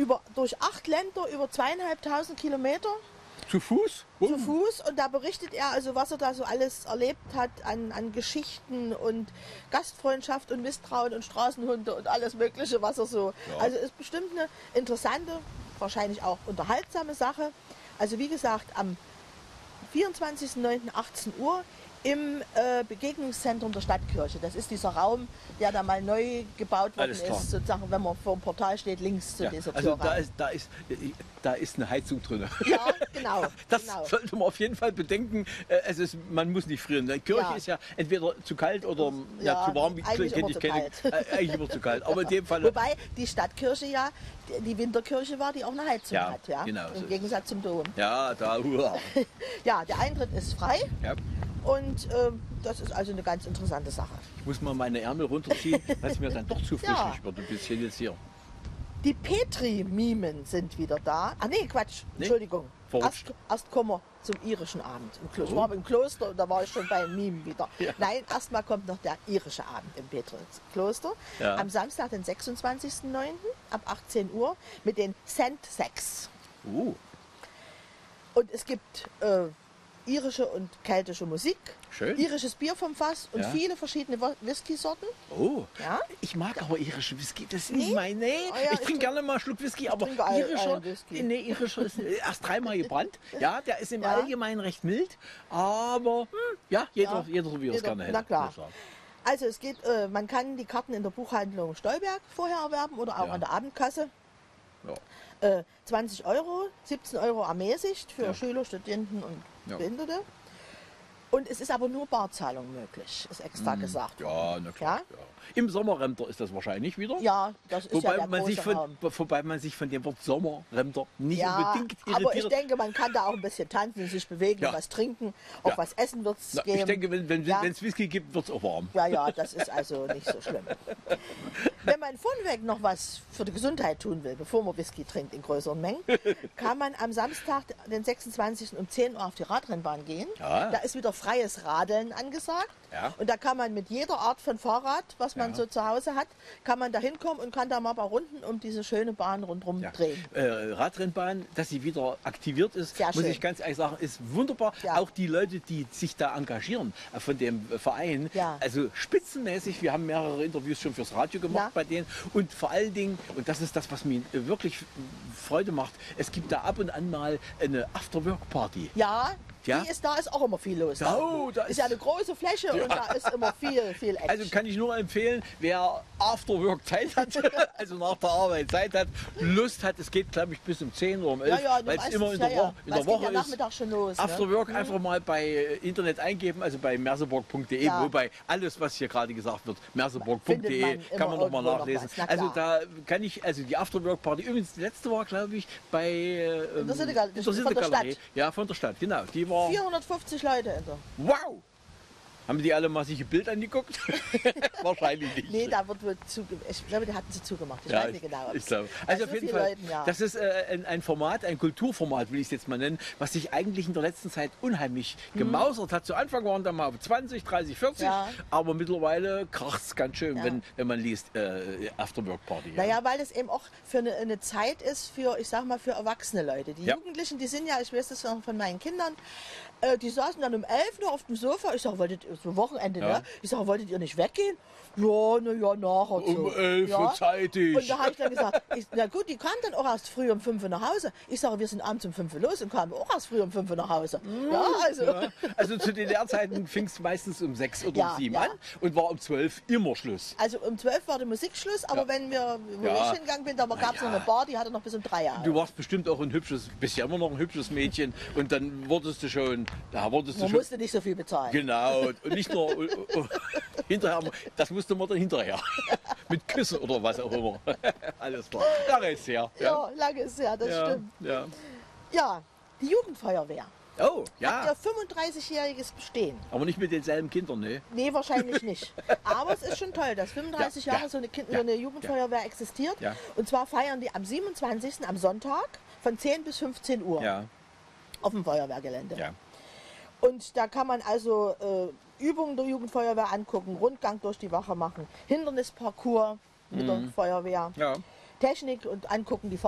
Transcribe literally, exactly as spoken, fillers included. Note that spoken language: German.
über, durch acht Länder, über zweieinhalbtausend Kilometer. Zu Fuß? Oh. Zu Fuß, und da berichtet er also, was er da so alles erlebt hat an, an Geschichten und Gastfreundschaft und Misstrauen und Straßenhunde und alles Mögliche, was er so. Ja. Also ist bestimmt eine interessante, wahrscheinlich auch unterhaltsame Sache. Also wie gesagt, am vierundzwanzigsten neunten achtzehn Uhr im äh, Begegnungszentrum der Stadtkirche. Das ist dieser Raum, der da mal neu gebaut worden ist, sozusagen, wenn man vor dem Portal steht, links zu ja, dieser Tür. Also da ist, da, ist, da ist eine Heizung drin. Ja, genau. Das genau. sollte man auf jeden Fall bedenken. Es ist, man muss nicht frieren. Die Kirche ja. ist ja entweder zu kalt oder ja, ja, zu warm. Eigentlich immer ich zu kenne, kalt. Eigentlich immer zu kalt. Aber in dem Fall. Wobei die Stadtkirche ja die Winterkirche war, die auch eine Heizung ja, hat. Ja? Genau, Im so Gegensatz zum Dom. Ja, da. Uah. Ja, der Eintritt ist frei. Ja. Und äh, das ist also eine ganz interessante Sache. Ich muss mal meine Ärmel runterziehen, weil es mir dann doch zu frischlich ja. wird, ein bisschen jetzt hier. Die Petri-Mimen sind wieder da. Ah nee, Quatsch, nee? Entschuldigung. Erst, erst kommen wir zum irischen Abend im Kloster. Oh. Ich war im Kloster und da war ich schon bei den Mimen wieder. Ja. Nein, erstmal kommt noch der irische Abend im Petri-Kloster. Ja. Am Samstag, den sechsundzwanzigsten neunten ab achtzehn Uhr mit den Cent Sex. Uh. Und es gibt äh, irische und keltische Musik, schön. Irisches Bier vom Fass und ja. viele verschiedene Whisky-Sorten. Oh, ja? Ich mag aber irische Whisky, das ist nicht mein, nee. Oh ja, ich trinke gerne mal einen Schluck Whisky, aber irischer, nee, irischer ist erst dreimal gebrannt. Ja, der ist im ja. Allgemeinen recht mild, aber hm, ja, jeder, ja. jeder so wie er es gerne hätte. Na klar. Also es geht, äh, man kann die Karten in der Buchhandlung Stolberg vorher erwerben oder auch ja. an der Abendkasse. Ja. Äh, zwanzig Euro, siebzehn Euro ermäßigt für ja. Schüler, Studenten und ja. Behinderte. Und es ist aber nur Barzahlung möglich, ist extra mm, gesagt. Ja, na klar. Ja? Ja. Im Sommerremter ist das wahrscheinlich wieder. Ja, das ist wobei ja der man große sich von, Raum. Wobei man sich von dem Wort Sommerremter nicht ja, unbedingt irritiert. Aber ich denke, man kann da auch ein bisschen tanzen, sich bewegen, ja. was trinken, auch ja. was essen wird es geben. Ich denke, wenn es ja. Whisky gibt, wird es auch warm. Ja, ja, das ist also nicht so schlimm. Wenn man vorneweg noch was für die Gesundheit tun will, bevor man Whisky trinkt in größeren Mengen, kann man am Samstag, den sechsundzwanzigsten um zehn Uhr auf die Radrennbahn gehen. Ja. Da ist wieder freies Radeln angesagt. Ja. Und da kann man mit jeder Art von Fahrrad, was man ja. so zu Hause hat, kann man da hinkommen und kann da mal ein paar Runden um diese schöne Bahn rundherum ja. drehen. Äh, Radrennbahn, dass sie wieder aktiviert ist, Sehr muss schön. ich ganz ehrlich sagen, ist wunderbar. Ja. Auch die Leute, die sich da engagieren äh, von dem Verein, ja. also spitzenmäßig. Wir haben mehrere Interviews schon fürs Radio gemacht ja. bei denen. Und vor allen Dingen, und das ist das, was mir wirklich Freude macht, es gibt da ab und an mal eine After-Work-Party. Ja. Ja? Die ist, da ist auch immer viel los. Da, oh, da ist, ist ja eine große Fläche ja. und da ist immer viel, viel Action. Also kann ich nur empfehlen, wer After Work Zeit hat, also nach der Arbeit Zeit hat, Lust hat, es geht glaube ich bis um zehn Uhr, um elf, ja, ja, weil es immer in der, ja, Wo in der Woche ja Nachmittag schon los, After ne? Work mhm. einfach mal bei Internet eingeben, also bei merseburg punkt de, ja. wobei alles, was hier gerade gesagt wird, merseburg punkt de, kann man nochmal nachlesen. Noch also da kann ich, also die After Work Party, übrigens die letzte war glaube ich bei ähm, der Sintegalerie, von der Stadt. Ja, von der Stadt, genau. Die war vierhundertfünfzig Leute in der. Wow! Haben die alle mal sich ein Bild angeguckt? Wahrscheinlich nicht. Nee, da wird wohl zugemacht. Ich glaube, die hatten sie zugemacht. Ich ja, weiß nicht genau. Ich glaube. Also auf jeden Fall, Leuten, ja. das ist äh, ein, ein Format, ein Kulturformat, will ich es jetzt mal nennen, was sich eigentlich in der letzten Zeit unheimlich hm. gemausert hat. Zu Anfang waren da mal zwanzig, dreißig, vierzig, ja. aber mittlerweile kracht es ganz schön, ja. wenn, wenn man liest äh, After-Work-Party. Ja. Naja, weil es eben auch für eine, eine Zeit ist für, ich sag mal, für erwachsene Leute. Die ja. Jugendlichen, die sind ja, ich weiß das von meinen Kindern, äh, die saßen dann um elf Uhr auf dem Sofa. Ich sage, wolltet ihr, so Wochenende, ja. ne? Ich sage, wolltet ihr nicht weggehen? Ja, na ja, nachher. Um so. elf Uhr ja. zeitig. Und da habe ich dann gesagt, ich, na gut, die kamen dann auch erst früh um fünf Uhr nach Hause. Ich sage, wir sind abends um fünf Uhr los und kamen auch erst früh um fünf Uhr nach Hause. Mhm. Ja, also. Ja. Also zu D D R-Zeiten fing es meistens um sechs oder ja, um sieben ja. an und war um zwölf immer Schluss. Also um zwölf war der Musikschluss, aber ja. wenn wir, wo ja. ich hingegangen bin, da gab es noch eine Bar, die hatte noch bis um drei Jahre. Du warst bestimmt auch ein hübsches, bist ja immer noch ein hübsches Mädchen und dann wurdest du schon, da wurdest du Man schon. musste nicht so viel bezahlen. Genau, und nicht nur uh, uh, hinterher, das musste man dann hinterher. Mit Küssen oder was auch immer. Alles klar. Lange ist her. Ja, ja lange ist her, das ja, stimmt. Ja. ja, die Jugendfeuerwehr. Oh, ja. Hat ja fünfunddreißigjähriges Bestehen. Aber nicht mit denselben Kindern, ne? Nee, wahrscheinlich nicht. Aber es ist schon toll, dass fünfunddreißig ja, Jahre ja, so, eine kind ja, so eine Jugendfeuerwehr ja, existiert. Ja. Und zwar feiern die am siebenundzwanzigsten am Sonntag von zehn bis fünfzehn Uhr ja. auf dem Feuerwehrgelände. Ja. Und da kann man also äh, Übungen der Jugendfeuerwehr angucken, Rundgang durch die Wache machen, Hindernisparcours mit mhm. der Feuerwehr, ja. Technik und angucken, die